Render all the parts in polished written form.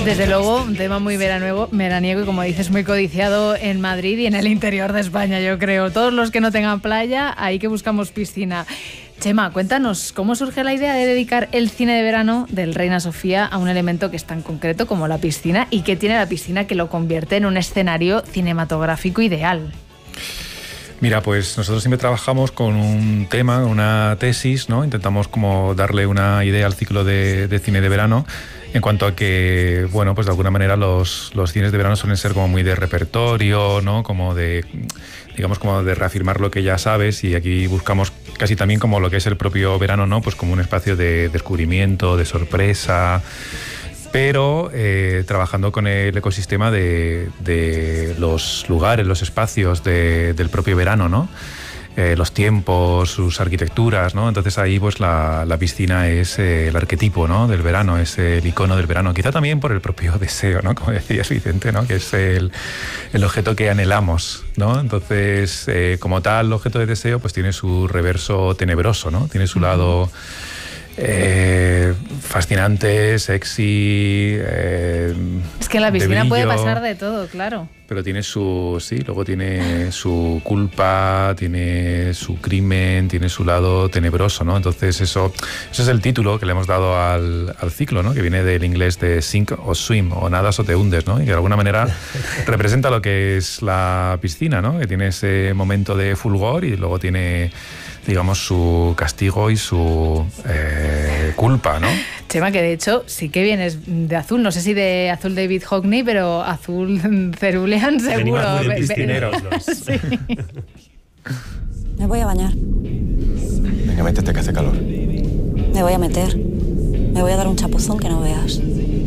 Desde luego, un tema muy veraniego y, como dices, muy codiciado en Madrid y en el interior de España, yo creo. Todos los que no tengan playa, ahí que buscamos piscina. Chema, cuéntanos, ¿cómo surge la idea de dedicar el cine de verano del Reina Sofía a un elemento que es tan concreto como la piscina, y qué tiene la piscina que lo convierte en un escenario cinematográfico ideal? Mira, pues nosotros siempre trabajamos con un tema, una tesis, ¿no? Intentamos como darle una idea al ciclo de cine de verano, en cuanto a que, bueno, pues de alguna manera los cines de verano suelen ser como muy de repertorio, ¿no? Como de, digamos, como de reafirmar lo que ya sabes, y aquí buscamos casi también como lo que es el propio verano, ¿no? Pues como un espacio de descubrimiento, de sorpresa, pero trabajando con el ecosistema de los lugares, los espacios del propio verano, ¿no? Los tiempos, sus arquitecturas, ¿no? Entonces ahí pues la piscina es el arquetipo, ¿no? Del verano, es el icono del verano. Quizá también por el propio deseo, ¿no? Como decías, Vicente, ¿no? Que es el objeto que anhelamos, ¿no? Entonces, como tal, el objeto de deseo pues tiene su reverso tenebroso, ¿no? Tiene su lado fascinante, sexy. Es que en la piscina puede pasar de todo, claro. Pero tiene luego tiene su culpa, tiene su crimen, tiene su lado tenebroso, ¿no? Entonces eso es el título que le hemos dado al ciclo, ¿no? Que viene del inglés de sink o swim, o nadas o te hundes, ¿no? Y que de alguna manera representa lo que es la piscina, ¿no? Que tiene ese momento de fulgor y luego tiene, digamos, su castigo y su culpa, ¿no? Chema, que de hecho sí que vienes de azul, no sé si de azul David Hockney, pero azul cerulean seguro. Venimos muy piscineros los. Sí. Me voy a bañar. Venga, métete que hace calor. Me voy a meter. Me voy a dar un chapuzón que no veas.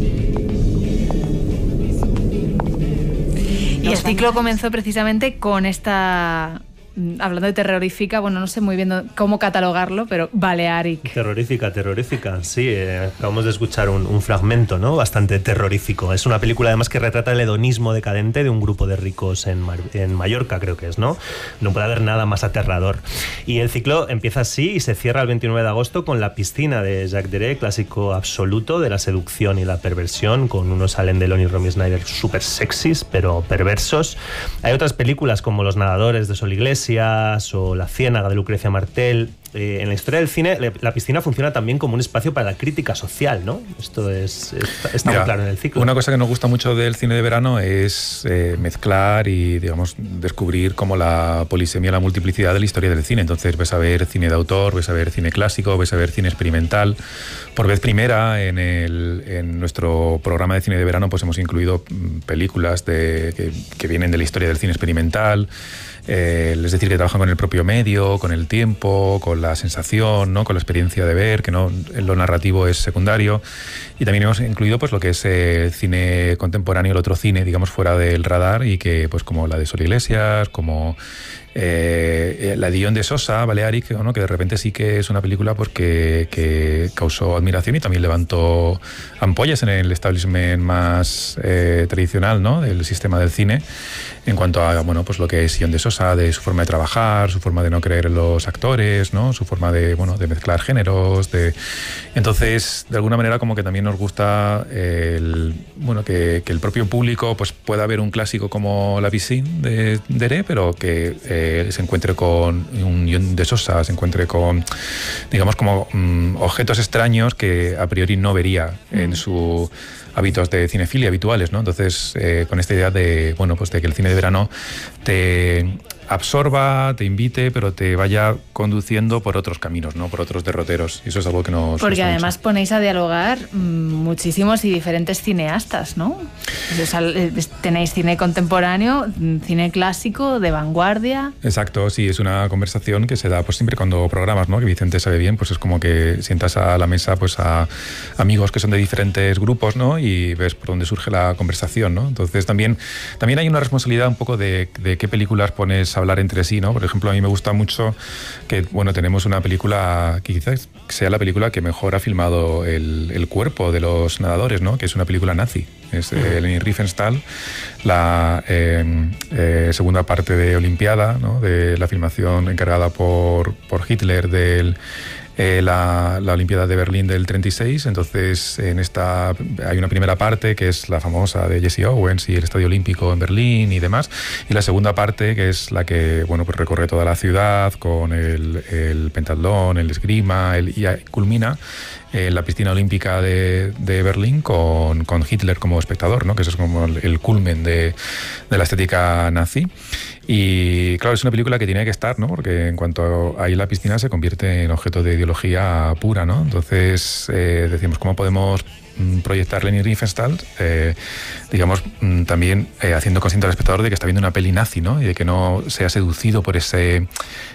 Y el ciclo comenzó precisamente con esta... Hablando de terrorífica, bueno, no sé muy bien cómo catalogarlo, pero Balearic. Terrorífica, sí. Acabamos de escuchar un fragmento, ¿no? Bastante terrorífico. Es una película además que retrata el hedonismo decadente de un grupo de ricos en Mallorca, creo que es, ¿no? No puede haber nada más aterrador. Y el ciclo empieza así y se cierra el 29 de agosto con La piscina de Jacques Deray, clásico absoluto de la seducción y la perversión, con unos Alain Delon y Romy Schneider súper sexys, pero perversos. Hay otras películas como Los nadadores de Sol Iglesias o La ciénaga de Lucrecia Martel. En la historia del cine, la piscina funciona también como un espacio para la crítica social, ¿no? Esto está muy claro en el ciclo. Una cosa que nos gusta mucho del cine de verano es mezclar y, digamos, descubrir como la polisemia, la multiplicidad de la historia del cine. Entonces ves a ver cine de autor, ves a ver cine clásico, ves a ver cine experimental. Por vez primera en nuestro programa de cine de verano pues hemos incluido películas que vienen de la historia del cine experimental. Es decir, que trabajan con el propio medio, con el tiempo, con la sensación, ¿no? Con la experiencia de ver, que no lo narrativo es secundario. Y también hemos incluido pues lo que es el cine contemporáneo, el otro cine, digamos, fuera del radar, y que pues como la de Sol Iglesias, como la Dion de Sosa, Balearic, ¿no? Que de repente sí que es una película pues que causó admiración y también levantó ampollas en el establishment más tradicional, ¿no? Del sistema del cine, en cuanto a, bueno, pues lo que es Dion de Sosa, de su forma de trabajar, su forma de no creer en los actores, ¿no? Su forma de mezclar géneros, entonces de alguna manera como que también nos gusta que el propio público pues pueda ver un clásico como La piscina de Deray, pero que se encuentre con un Dion de Sosa, se encuentre con, digamos, como objetos extraños que a priori no vería en sus hábitos de cinefilia habituales, ¿no? Entonces, con esta idea de, bueno, pues de que el cine de verano te absorba, te invite, pero te vaya conduciendo por otros caminos, ¿no? Por otros derroteros. Y eso es algo que nos Porque gusta además mucho. Ponéis a dialogar muchísimos y diferentes cineastas, ¿no? O sea, tenéis cine contemporáneo, cine clásico, de vanguardia. Exacto, sí, es una conversación que se da pues siempre cuando programas, ¿no? Que Vicente sabe bien, pues es como que sientas a la mesa pues a amigos que son de diferentes grupos, ¿no? Y ves por dónde surge la conversación, ¿no? Entonces también hay una responsabilidad un poco de qué películas pones a hablar entre sí, ¿no? Por ejemplo, a mí me gusta mucho que, bueno, tenemos una película que quizás sea la película que mejor ha filmado el cuerpo de los nadadores, ¿no? Que es una película nazi. Es Leni Riefenstahl, la segunda parte de Olimpiada, ¿no? De la filmación encargada por Hitler del la Olimpiada de Berlín del 36. Entonces, en esta hay una primera parte que es la famosa de Jesse Owens y el Estadio Olímpico en Berlín y demás. Y la segunda parte, que es la que pues recorre toda la ciudad con el pentatlón, el esgrima, y culmina en la piscina olímpica de Berlín con Hitler como espectador, ¿no? Que eso es como el culmen de la estética nazi. Y claro, es una película que tiene que estar, ¿no? Porque en cuanto ahí la piscina se convierte en objeto de ideología pura, ¿no? Entonces decimos, ¿cómo podemos proyectar Leni Riefenstahl, digamos, también haciendo consciente al espectador de que está viendo una peli nazi, ¿no? Y de que no sea seducido por ese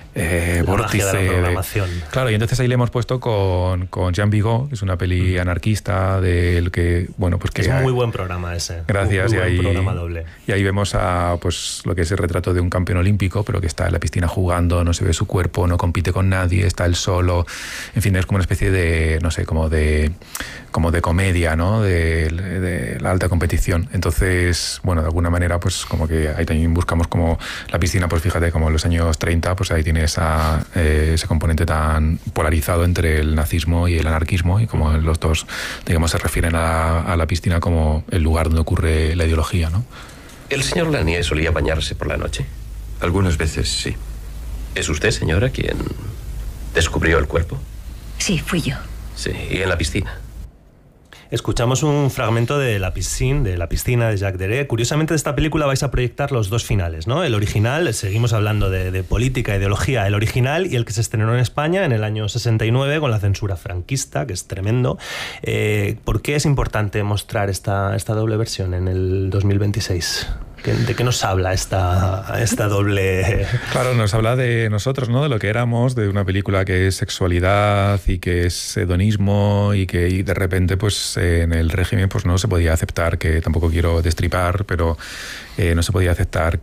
vórtice de la programación. Claro, y entonces ahí le hemos puesto con Jean Vigo, que es una peli anarquista del que, bueno, pues que es muy buen programa ese. Gracias. Muy buen programa doble. Y ahí vemos pues lo que es el retrato de un campeón olímpico, pero que está en la piscina jugando, no se ve su cuerpo, no compite con nadie, está él solo. En fin, es como una especie de, no sé, como de comedia, ¿no? De la alta competición. Entonces, bueno, de alguna manera, pues como que ahí también buscamos como la piscina, pues fíjate, como en los años 30, pues ahí tiene ese componente tan polarizado entre el nazismo y el anarquismo, y como los dos, digamos, se refieren a la piscina como el lugar donde ocurre la ideología, ¿no? ¿El señor Lanier solía bañarse por la noche? Algunas veces, sí. ¿Es usted, señora, quien descubrió el cuerpo? Sí, fui yo. Sí, y en la piscina. Escuchamos un fragmento de La piscina de Jacques Deray. Curiosamente, de esta película vais a proyectar los dos finales, ¿no? El original, seguimos hablando de política, ideología, el original y el que se estrenó en España en el año 69 con la censura franquista, que es tremendo. ¿Por qué es importante mostrar esta doble versión en el 2026? ¿De qué nos habla esta doble...? Claro, nos habla de nosotros, ¿no? De lo que éramos, de una película que es sexualidad y que es hedonismo y que de repente, pues, en el régimen pues no se podía aceptar, que tampoco quiero destripar, pero no se podía aceptar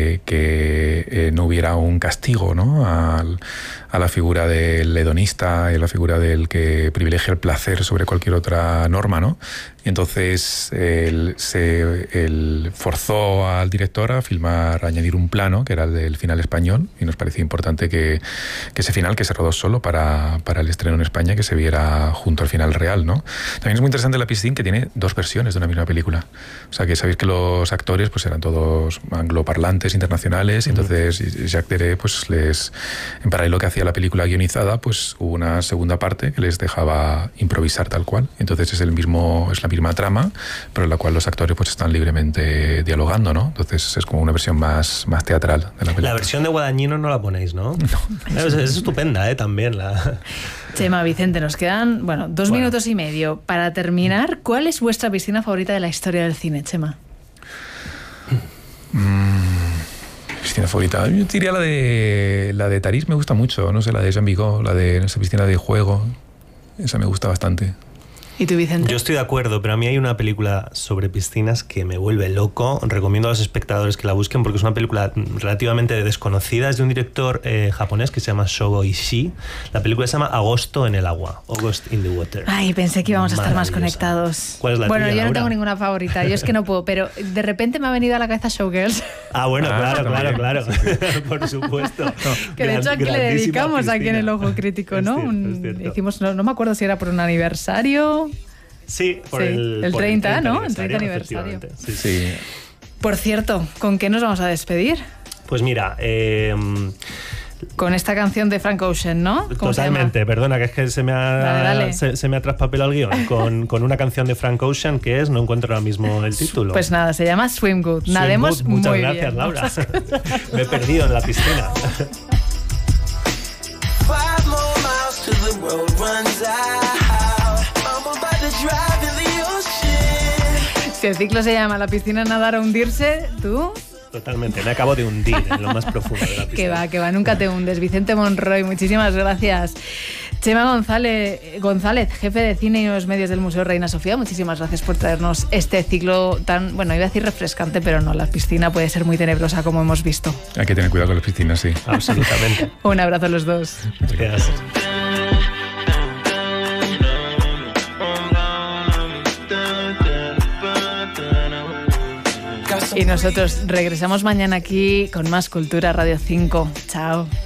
que no hubiera un castigo, ¿no? A la figura del hedonista y a la figura del que privilegia el placer sobre cualquier otra norma, ¿no? Y entonces él forzó al director a añadir un plano, que era el del final español, y nos parecía importante que ese final, que se rodó solo para el estreno en España, que se viera junto al final real, ¿no? También es muy interesante La piscina, que tiene dos versiones de una misma película. O sea, que sabéis que los actores pues eran todos angloparlantes internacionales, y entonces Jacques Deray, pues en paralelo que hacía la película guionizada, pues hubo una segunda parte que les dejaba improvisar tal cual. Entonces es la misma trama, pero en la cual los actores pues están libremente dialogando, ¿no? Entonces es como una versión más teatral de la película. La versión de Guadagnino no la ponéis, ¿no? No. Es estupenda, también. Chema, Vicente, nos quedan 2 minutos y medio. Para terminar, ¿cuál es vuestra piscina favorita de la historia del cine, Chema? Piscina favorita. Yo diría la de Tarís, me gusta mucho. No sé, la de Jean Vigo, la de esa piscina de juego. Esa me gusta bastante. ¿Y tú, Vicente? Yo estoy de acuerdo, pero a mí hay una película sobre piscinas que me vuelve loco. Recomiendo a los espectadores que la busquen porque es una película relativamente desconocida. Es de un director japonés que se llama Shogo Ishii. La película se llama Agosto en el agua, August in the Water. Ay, pensé que íbamos a estar más conectados. ¿Cuál es la tuya, yo Laura? No tengo ninguna favorita. Yo es que no puedo, pero de repente me ha venido a la cabeza Showgirls. Ah, bueno, claro. Sí. Por supuesto. Que de hecho aquí le dedicamos aquí en el Ojo Crítico, ¿no? Es cierto. Hicimos, no me acuerdo si era por un aniversario. Sí, por Sí, el 30, ¿no? El 30 aniversario. Sí. Por cierto, ¿con qué nos vamos a despedir? Pues mira, con esta canción de Frank Ocean, ¿no? ¿Cómo totalmente, perdona, que es que se me ha traspapelado el guión con una canción de Frank Ocean que no encuentro ahora mismo el título. Pues nada, se llama Swim Good. Nademos Swim Good. muy Muchas bien. gracias, Laura. Me he perdido en la piscina. Si el ciclo se llama La piscina, nadar o hundirse, ¿tú? Totalmente, me acabo de hundir en lo más profundo de la piscina. Que va, nunca te hundes. Vicente Monroy, muchísimas gracias. Chema González, jefe de cine y nuevos medios del Museo Reina Sofía, muchísimas gracias por traernos este ciclo tan, iba a decir refrescante, pero no, la piscina puede ser muy tenebrosa, como hemos visto. Hay que tener cuidado con las piscinas, sí. Absolutamente. Un abrazo a los dos. Gracias. Y nosotros regresamos mañana aquí con más Cultura Radio 5. Chao.